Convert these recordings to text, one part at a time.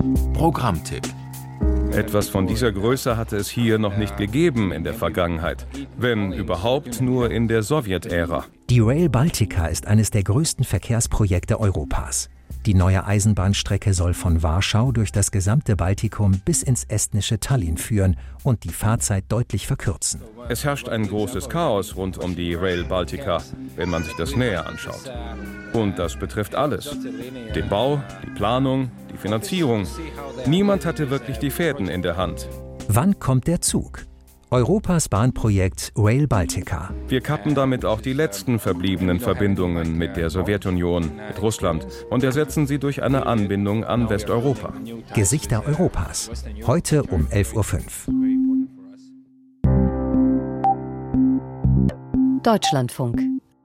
Programmtipp. Etwas von dieser Größe hatte es hier noch nicht gegeben in der Vergangenheit. Wenn überhaupt nur in der Sowjetära. Die Rail Baltica ist eines der größten Verkehrsprojekte Europas. Die neue Eisenbahnstrecke soll von Warschau durch das gesamte Baltikum bis ins estnische Tallinn führen und die Fahrzeit deutlich verkürzen. Es herrscht ein großes Chaos rund um die Rail Baltica, wenn man sich das näher anschaut. Und das betrifft alles. Den Bau, die Planung, die Finanzierung. Niemand hatte wirklich die Fäden in der Hand. Wann kommt der Zug? Europas Bahnprojekt Rail Baltica. Wir kappen damit auch die letzten verbliebenen Verbindungen mit der Sowjetunion, mit Russland und ersetzen sie durch eine Anbindung an Westeuropa. Gesichter Europas. Heute um 11:05 Uhr. Deutschlandfunk.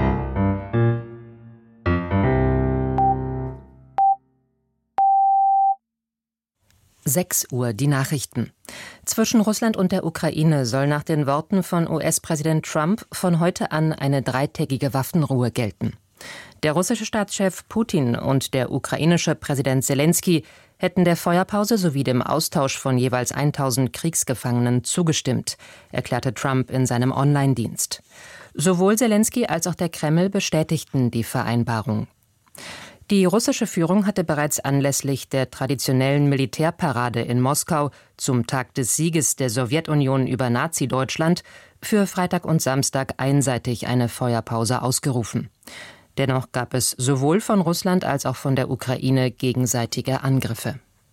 Uhr, die Nachrichten. Zwischen Russland und der Ukraine soll nach den Worten von US-Präsident Trump von heute an eine 3-tägige Waffenruhe gelten. Der russische Staatschef Putin und der ukrainische Präsident Selenskyj hätten der Feuerpause sowie dem Austausch von jeweils 1000 Kriegsgefangenen zugestimmt, erklärte Trump in seinem Online-Dienst. Sowohl Selenskyj als auch der Kreml bestätigten die Vereinbarung. Die russische Führung hatte bereits anlässlich der traditionellen Militärparade in Moskau zum Tag des Sieges der Sowjetunion über Nazi-Deutschland für Freitag und Samstag einseitig eine Feuerpause ausgerufen. Dennoch gab es sowohl von Russland als auch von der Ukraine gegenseitige Angriffe.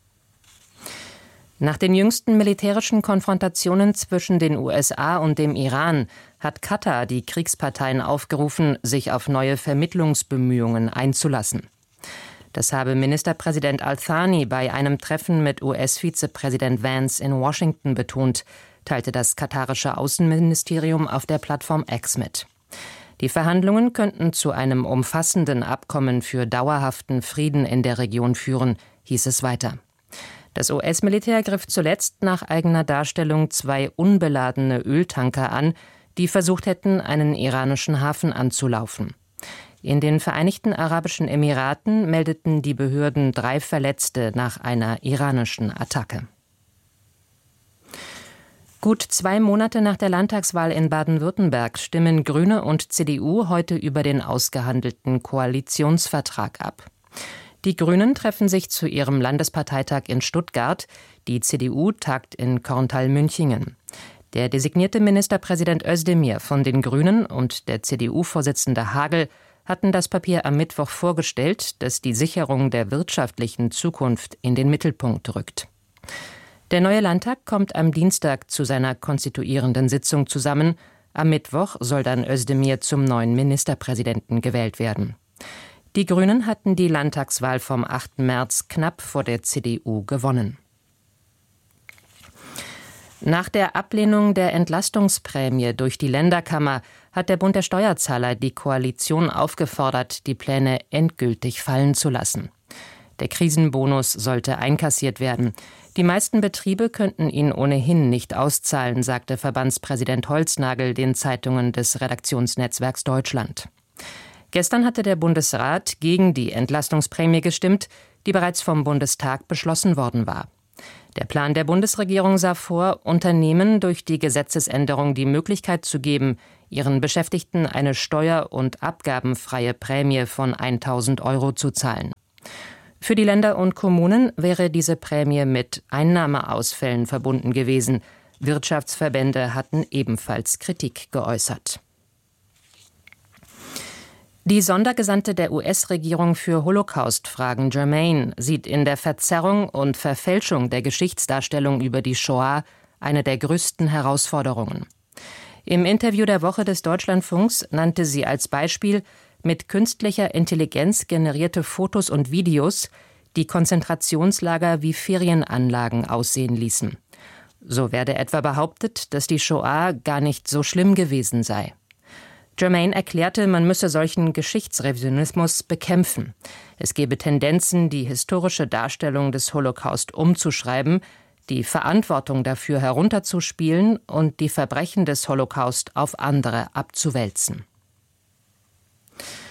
Nach den jüngsten militärischen Konfrontationen zwischen den USA und dem Iran hat Katar die Kriegsparteien aufgerufen, sich auf neue Vermittlungsbemühungen einzulassen. Das habe Ministerpräsident Al-Thani bei einem Treffen mit US-Vizepräsident Vance in Washington betont, teilte das katarische Außenministerium auf der Plattform X mit. Die Verhandlungen könnten zu einem umfassenden Abkommen für dauerhaften Frieden in der Region führen, hieß es weiter. Das US-Militär griff zuletzt nach eigener Darstellung 2 unbeladene Öltanker an, die versucht hätten, einen iranischen Hafen anzulaufen. In den Vereinigten Arabischen Emiraten meldeten die Behörden 3 Verletzte nach einer iranischen Attacke. Gut 2 Monate nach der Landtagswahl in Baden-Württemberg stimmen Grüne und CDU heute über den ausgehandelten Koalitionsvertrag ab. Die Grünen treffen sich zu ihrem Landesparteitag in Stuttgart, die CDU tagt in Korntal-Münchingen. Der designierte Ministerpräsident Özdemir von den Grünen und der CDU-Vorsitzende Hagel hatten das Papier am Mittwoch vorgestellt, das die Sicherung der wirtschaftlichen Zukunft in den Mittelpunkt rückt. Der neue Landtag kommt am Dienstag zu seiner konstituierenden Sitzung zusammen. Am Mittwoch soll dann Özdemir zum neuen Ministerpräsidenten gewählt werden. Die Grünen hatten die Landtagswahl vom 8. März knapp vor der CDU gewonnen. Nach der Ablehnung der Entlastungsprämie durch die Länderkammer hat der Bund der Steuerzahler die Koalition aufgefordert, die Pläne endgültig fallen zu lassen. Der Krisenbonus sollte einkassiert werden. Die meisten Betriebe könnten ihn ohnehin nicht auszahlen, sagte Verbandspräsident Holznagel den Zeitungen des Redaktionsnetzwerks Deutschland. Gestern hatte der Bundesrat gegen die Entlastungsprämie gestimmt, die bereits vom Bundestag beschlossen worden war. Der Plan der Bundesregierung sah vor, Unternehmen durch die Gesetzesänderung die Möglichkeit zu geben, ihren Beschäftigten eine steuer- und abgabenfreie Prämie von 1.000 € zu zahlen. Für die Länder und Kommunen wäre diese Prämie mit Einnahmeausfällen verbunden gewesen. Wirtschaftsverbände hatten ebenfalls Kritik geäußert. Die Sondergesandte der US-Regierung für Holocaust-Fragen, Germain, sieht in der Verzerrung und Verfälschung der Geschichtsdarstellung über die Shoah eine der größten Herausforderungen. Im Interview der Woche des Deutschlandfunks nannte sie als Beispiel mit künstlicher Intelligenz generierte Fotos und Videos, die Konzentrationslager wie Ferienanlagen aussehen ließen. So werde etwa behauptet, dass die Shoah gar nicht so schlimm gewesen sei. Germain erklärte, man müsse solchen Geschichtsrevisionismus bekämpfen. Es gebe Tendenzen, die historische Darstellung des Holocaust umzuschreiben, die Verantwortung dafür herunterzuspielen und die Verbrechen des Holocaust auf andere abzuwälzen.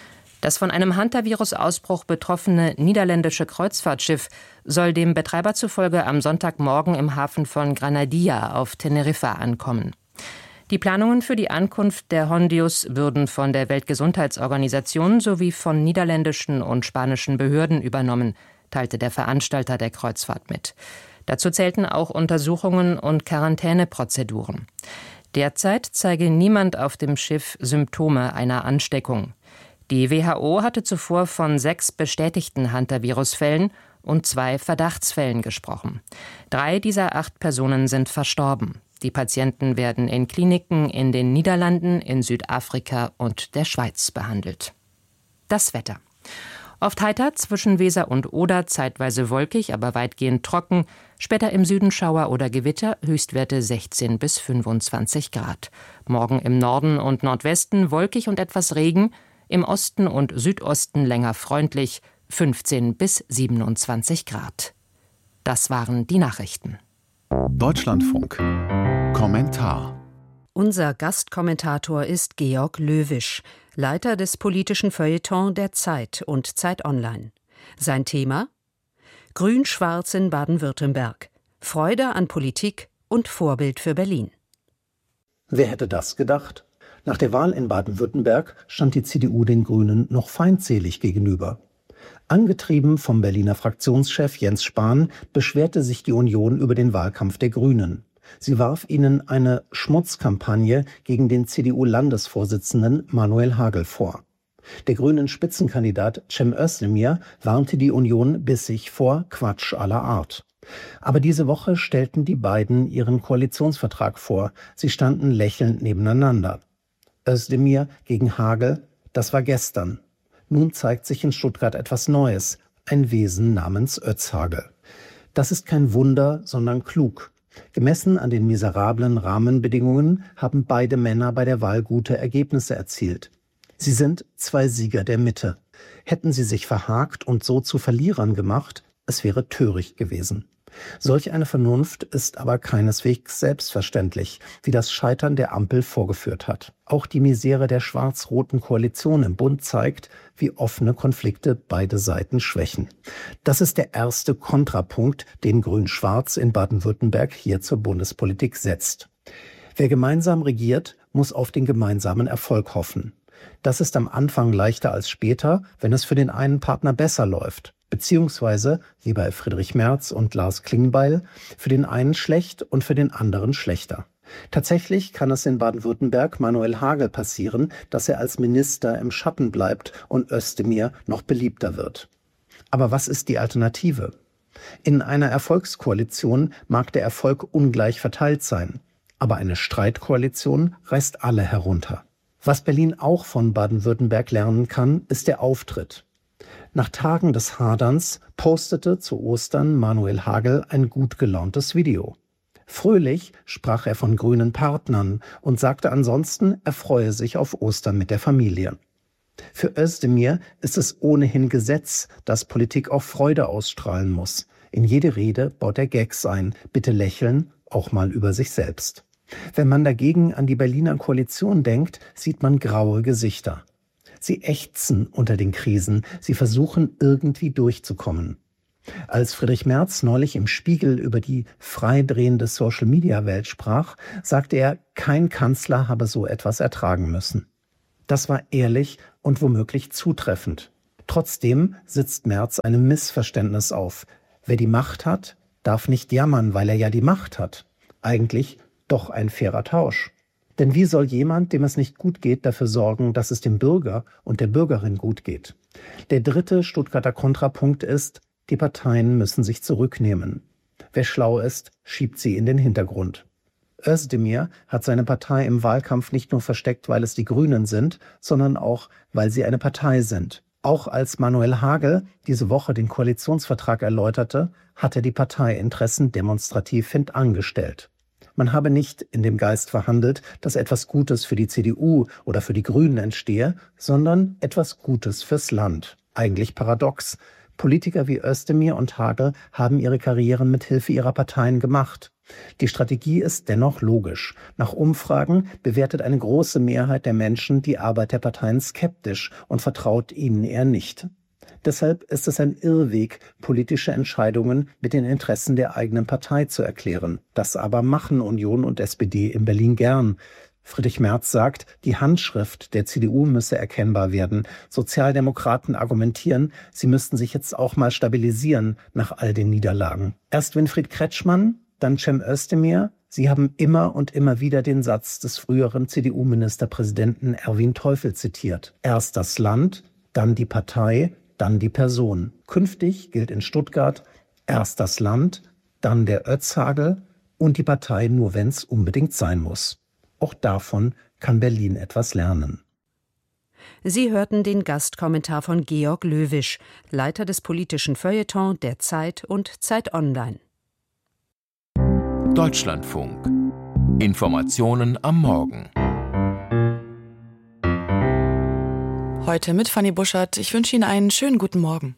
Das von einem Hantavirus-Ausbruch betroffene niederländische Kreuzfahrtschiff soll dem Betreiber zufolge am Sonntagmorgen im Hafen von Granadilla auf Teneriffa ankommen. Die Planungen für die Ankunft der Hondius würden von der Weltgesundheitsorganisation sowie von niederländischen und spanischen Behörden übernommen, teilte der Veranstalter der Kreuzfahrt mit. Dazu zählten auch Untersuchungen und Quarantäneprozeduren. Derzeit zeige niemand auf dem Schiff Symptome einer Ansteckung. Die WHO hatte zuvor von 6 bestätigten Hantavirus-Fällen und 2 Verdachtsfällen gesprochen. 3 dieser 8 Personen sind verstorben. Die Patienten werden in Kliniken in den Niederlanden, in Südafrika und der Schweiz behandelt. Das Wetter. Oft heiter, zwischen Weser und Oder, zeitweise wolkig, aber weitgehend trocken. Später im Süden Schauer oder Gewitter, Höchstwerte 16 bis 25 Grad. Morgen im Norden und Nordwesten wolkig und etwas Regen. Im Osten und Südosten länger freundlich, 15 bis 27 Grad. Das waren die Nachrichten. Deutschlandfunk. Kommentar. Unser Gastkommentator ist Georg Löwisch, Leiter des politischen Feuilleton der Zeit und Zeit Online. Sein Thema: Grün-Schwarz in Baden-Württemberg. Freude an Politik und Vorbild für Berlin. Wer hätte das gedacht? Nach der Wahl in Baden-Württemberg stand die CDU den Grünen noch feindselig gegenüber. Angetrieben vom Berliner Fraktionschef Jens Spahn beschwerte sich die Union über den Wahlkampf der Grünen. Sie warf ihnen eine Schmutzkampagne gegen den CDU-Landesvorsitzenden Manuel Hagel vor. Der grünen Spitzenkandidat Cem Özdemir warnte die Union bissig vor Quatsch aller Art. Aber diese Woche stellten die beiden ihren Koalitionsvertrag vor. Sie standen lächelnd nebeneinander. Özdemir gegen Hagel, das war gestern. Nun zeigt sich in Stuttgart etwas Neues, ein Wesen namens Özhagel. Das ist kein Wunder, sondern klug. Gemessen an den miserablen Rahmenbedingungen haben beide Männer bei der Wahl gute Ergebnisse erzielt. Sie sind 2 Sieger der Mitte. Hätten sie sich verhakt und so zu Verlierern gemacht, es wäre töricht gewesen. Solch eine Vernunft ist aber keineswegs selbstverständlich, wie das Scheitern der Ampel vorgeführt hat. Auch die Misere der schwarz-roten Koalition im Bund zeigt, wie offene Konflikte beide Seiten schwächen. Das ist der erste Kontrapunkt, den Grün-Schwarz in Baden-Württemberg hier zur Bundespolitik setzt. Wer gemeinsam regiert, muss auf den gemeinsamen Erfolg hoffen. Das ist am Anfang leichter als später, wenn es für den einen Partner besser läuft. Beziehungsweise, wie bei Friedrich Merz und Lars Klingbeil, für den einen schlecht und für den anderen schlechter. Tatsächlich kann es in Baden-Württemberg Manuel Hagel passieren, dass er als Minister im Schatten bleibt und Özdemir noch beliebter wird. Aber was ist die Alternative? In einer Erfolgskoalition mag der Erfolg ungleich verteilt sein, aber eine Streitkoalition reißt alle herunter. Was Berlin auch von Baden-Württemberg lernen kann, ist der Auftritt. Nach Tagen des Haderns postete zu Ostern Manuel Hagel ein gut gelauntes Video. Fröhlich sprach er von grünen Partnern und sagte ansonsten, er freue sich auf Ostern mit der Familie. Für Özdemir ist es ohnehin Gesetz, dass Politik auch Freude ausstrahlen muss. In jede Rede baut er Gags ein, bitte lächeln, auch mal über sich selbst. Wenn man dagegen an die Berliner Koalition denkt, sieht man graue Gesichter. Sie ächzen unter den Krisen, sie versuchen irgendwie durchzukommen. Als Friedrich Merz neulich im Spiegel über die freidrehende Social-Media-Welt sprach, sagte er, kein Kanzler habe so etwas ertragen müssen. Das war ehrlich und womöglich zutreffend. Trotzdem sitzt Merz einem Missverständnis auf. Wer die Macht hat, darf nicht jammern, weil er ja die Macht hat. Eigentlich doch ein fairer Tausch. Denn wie soll jemand, dem es nicht gut geht, dafür sorgen, dass es dem Bürger und der Bürgerin gut geht? Der dritte Stuttgarter Kontrapunkt ist, die Parteien müssen sich zurücknehmen. Wer schlau ist, schiebt sie in den Hintergrund. Özdemir hat seine Partei im Wahlkampf nicht nur versteckt, weil es die Grünen sind, sondern auch, weil sie eine Partei sind. Auch als Manuel Hagel diese Woche den Koalitionsvertrag erläuterte, hat er die Parteiinteressen demonstrativ hintangestellt. Man habe nicht in dem Geist verhandelt, dass etwas Gutes für die CDU oder für die Grünen entstehe, sondern etwas Gutes fürs Land. Eigentlich paradox. Politiker wie Özdemir und Hagel haben ihre Karrieren mit Hilfe ihrer Parteien gemacht. Die Strategie ist dennoch logisch. Nach Umfragen bewertet eine große Mehrheit der Menschen die Arbeit der Parteien skeptisch und vertraut ihnen eher nicht. Deshalb ist es ein Irrweg, politische Entscheidungen mit den Interessen der eigenen Partei zu erklären. Das aber machen Union und SPD in Berlin gern. Friedrich Merz sagt, die Handschrift der CDU müsse erkennbar werden. Sozialdemokraten argumentieren, sie müssten sich jetzt auch mal stabilisieren nach all den Niederlagen. Erst Winfried Kretschmann, dann Cem Özdemir. Sie haben immer und immer wieder den Satz des früheren CDU-Ministerpräsidenten Erwin Teufel zitiert. Erst das Land, dann die Partei, dann die Person. Künftig gilt in Stuttgart erst das Land, dann der Ötzhagel und die Partei nur, wenn es unbedingt sein muss. Auch davon kann Berlin etwas lernen. Sie hörten den Gastkommentar von Georg Löwisch, Leiter des politischen Feuilleton der Zeit und Zeit Online. Deutschlandfunk. Informationen am Morgen. Heute mit Fanny Buschert. Ich wünsche Ihnen einen schönen guten Morgen.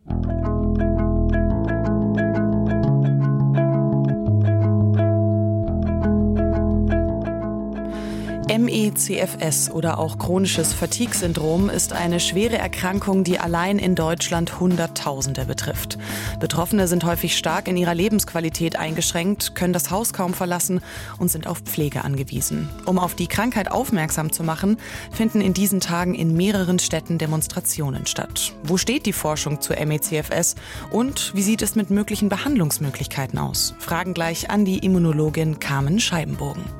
MECFS oder auch chronisches Fatigue-Syndrom ist eine schwere Erkrankung, die allein in Deutschland Hunderttausende betrifft. Betroffene sind häufig stark in ihrer Lebensqualität eingeschränkt, können das Haus kaum verlassen und sind auf Pflege angewiesen. Um auf die Krankheit aufmerksam zu machen, finden in diesen Tagen in mehreren Städten Demonstrationen statt. Wo steht die Forschung zur MECFS und wie sieht es mit möglichen Behandlungsmöglichkeiten aus? Fragen gleich an die Immunologin Carmen Scheibenbogen.